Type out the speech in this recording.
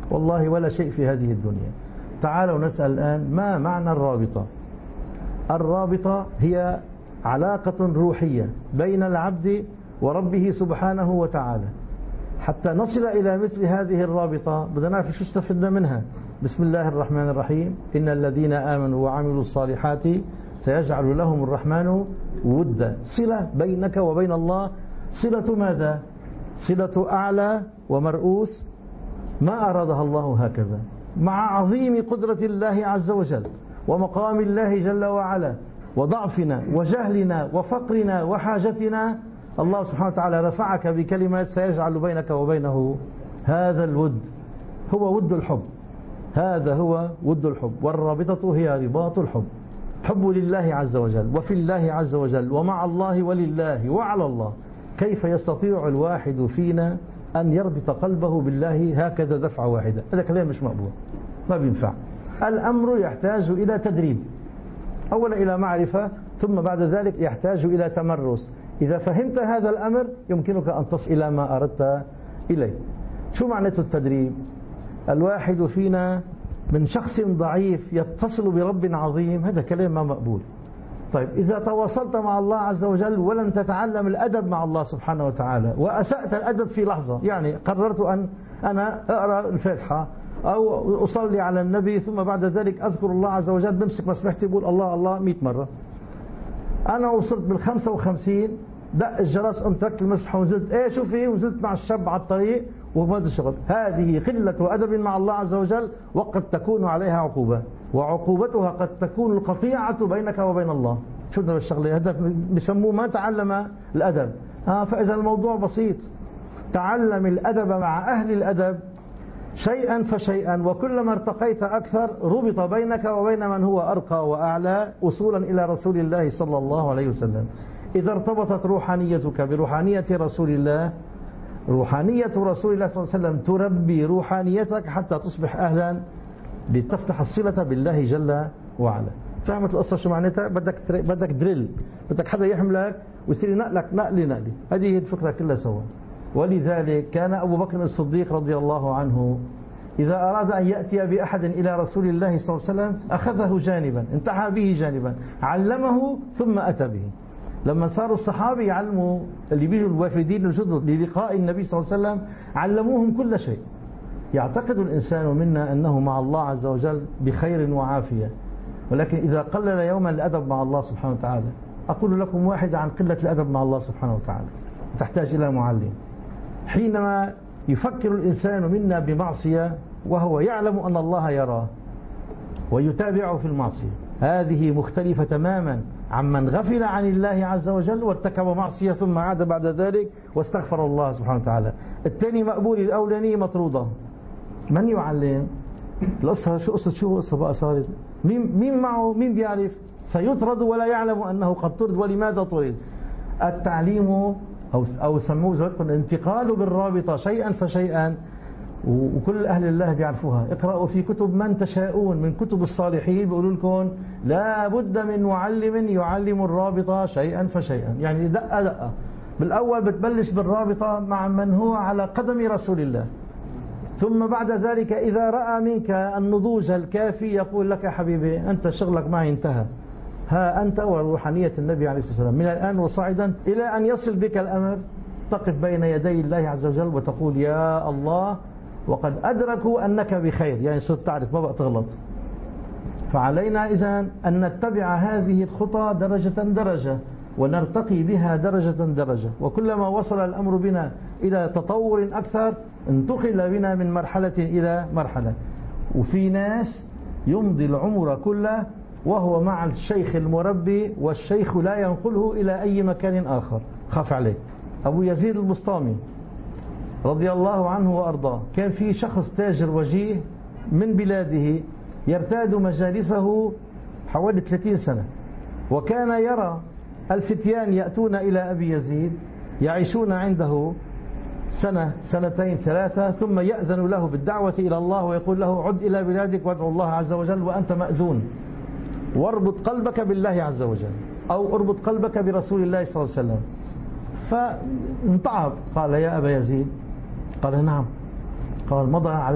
والله ولا شيء في هذه الدنيا. تعالوا نسأل الآن ما معنى الرابطة. الرابطة هي علاقة روحية بين العبد وربه سبحانه وتعالى. حتى نصل إلى مثل هذه الرابطة بدنا نعرف شو استفدنا منها. بسم الله الرحمن الرحيم. إن الذين آمنوا وعملوا الصالحات سيجعل لهم الرحمن ودا. صلة بينك وبين الله. صلة ماذا؟ صلة أعلى ومرؤوس ما أرادها الله هكذا، مع عظيم قدرة الله عز وجل ومقام الله جل وعلا وضعفنا وجهلنا وفقرنا وحاجتنا. الله سبحانه وتعالى رفعك بكلمات سيجعل بينك وبينه هذا الود. هو ود الحب. هذا هو ود الحب. والرابطة هي رباط الحب. حب لله عز وجل وفي الله عز وجل ومع الله ولله وعلى الله. كيف يستطيع الواحد فينا أن يربط قلبه بالله هكذا دفعة واحدة؟ هذا كلام مش مقبول، ما بينفع. الأمر يحتاج إلى تدريب، أولا إلى معرفة، ثم بعد ذلك يحتاج إلى تمرس. إذا فهمت هذا الأمر يمكنك أن تصل إلى ما أردت إليه. شو معنى التدريب؟ الواحد فينا من شخص ضعيف يتصل برب عظيم، هذا كلام ما مقبول. طيب إذا تواصلت مع الله عز وجل ولم تتعلم الأدب مع الله سبحانه وتعالى وأسأت الأدب في لحظة، يعني قررت أن أنا أقرأ الفاتحة أو أصلي على النبي ثم بعد ذلك أذكر الله عز وجل، بمسك مسبحتي بقول الله الله 100 مرة. أنا وصلت بال55 دق الجرس، قمت تركت المسبحة ونزلت شو في، ونزلت مع الشاب على الطريق وهذا الشغل. هذه قلة أدب مع الله عز وجل، وقد تكون عليها عقوبة، وعقوبتها قد تكون القطيعة بينك وبين الله. شو ده الشغلة؟ هذا بسموه ما تعلم الأدب. فإذا الموضوع بسيط، تعلم الأدب مع أهل الأدب شيئا فشيئا، وكلما ارتقيت أكثر ربط بينك وبين من هو أرقى وأعلى وصولا إلى رسول الله صلى الله عليه وسلم. إذا ارتبطت روحانيتك بروحانية رسول الله، روحانية رسول الله صلى الله عليه وسلم تربي روحانيتك حتى تصبح أهلا لتفتح الصلة بالله جل وعلا. فهمت القصة شو معناتها؟ بدك دريل، بدك حدا يحملك ويصير ينقلك نقلة. هذه هي الفكرة كلها سوا. ولذلك كان أبو بكر الصديق رضي الله عنه إذا أراد أن يأتي بأحد إلى رسول الله صلى الله عليه وسلم أخذه جانبا، انتحى به جانبا، علمه ثم أتى به. لما صاروا الصحابة يعلموا اللي بيجوا الوافدين الجدد للقاء النبي صلى الله عليه وسلم علموهم كل شيء. يعتقد الإنسان منا أنه مع الله عز وجل بخير وعافية، ولكن إذا قلل يوما الأدب مع الله سبحانه وتعالى، أقول لكم واحدة عن قلة الأدب مع الله سبحانه وتعالى تحتاج إلى معلم. حينما يفكر الإنسان منا بمعصية وهو يعلم أن الله يراه ويتابعه في المعصية، هذه مختلفة تماما عمن غفل عن الله عز وجل وارتكب معصية ثم عاد بعد ذلك واستغفر الله سبحانه وتعالى. الثاني مقبول، الأولانية مطرودة. من يعلم؟ القصة شو قصة بقى صارت؟ مين معه؟ مين بيعرف؟ سيطرد ولا يعلم أنه قد طرد. ولماذا طرد؟ التعليم أو سموه زوجكم الانتقال بالرابطة شيئا فشيئا، وكل أهل الله بيعرفوها. اقرأوا في كتب من تشاءون من كتب الصالحين بيقولوا لكم لا بد من معلم يعلم الرابطة شيئا فشيئا، يعني دقة دقة. بالأول بتبلش بالرابطة مع من هو على قدم رسول الله، ثم بعد ذلك إذا رأى منك النضوج الكافي يقول لك يا حبيبي أنت شغلك معي انتهى، ها أنت وروحانية النبي عليه الصلاة والسلام من الآن وصاعدا، إلى أن يصل بك الأمر تقف بين يدي الله عز وجل وتقول يا الله وقد أدركوا أنك بخير، يعني صرت تعرف ما بقى تغلط. فعلينا إذن أن نتبع هذه الخطى درجة درجة ونرتقي بها درجة درجة، وكلما وصل الأمر بنا إلى تطور أكثر انتقل بنا من مرحلة إلى مرحلة. وفي ناس يمضي العمر كله وهو مع الشيخ المربي والشيخ لا ينقله إلى أي مكان آخر. خاف عليه. أبو يزيد البسطامي رضي الله عنه وأرضاه، كان في شخص تاجر وجيه من بلاده يرتاد مجالسه حوالي 30 سنة، وكان يرى الفتيان يأتون إلى أبي يزيد يعيشون عنده سنة سنتين ثلاثة، ثم يأذن له بالدعوة إلى الله ويقول له عد إلى بلادك وادعو الله عز وجل وأنت مأذون، واربط قلبك بالله عز وجل أو اربط قلبك برسول الله صلى الله عليه وسلم. فانتعب، قال يا أبا يزيد، قال نعم، قال مضى على